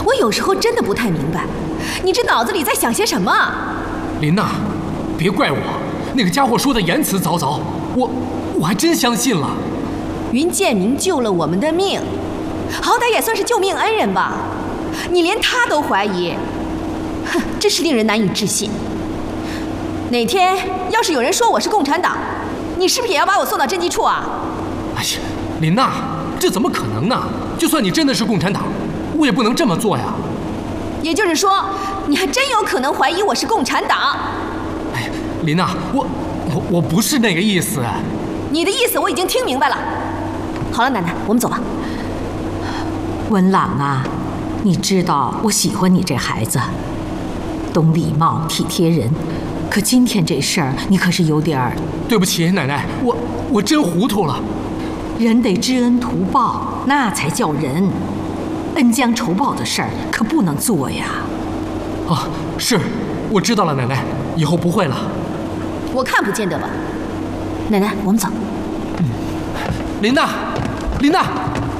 我有时候真的不太明白，你这脑子里在想些什么？ 琳娜，别怪我，那个家伙说的言辞凿凿，我还真相信了。 云建明救了我们的命，好歹也算是救命恩人吧，你连他都怀疑，哼，真是令人难以置信。哪天要是有人说我是共产党，你是不是也要把我送到侦缉处啊？ 哎呀，琳娜，这怎么可能呢？就算你真的是共产党，我也不能这么做呀。 也就是说，你还真有可能怀疑我是共产党？ 哎呀，琳娜，我不是那个意思。 你的意思我已经听明白了。好了，奶奶，我们走吧。 文朗啊，你知道我喜欢你这孩子，懂礼貌体贴人，可今天这事儿你可是有点儿…… 对不起，奶奶，我真糊涂了。 人得知恩图报，那才叫人。恩将仇报的事儿可不能做呀。 啊，是，我知道了，奶奶，以后不会了。 我看不见得吧。奶奶，我们走。 琳娜，琳娜。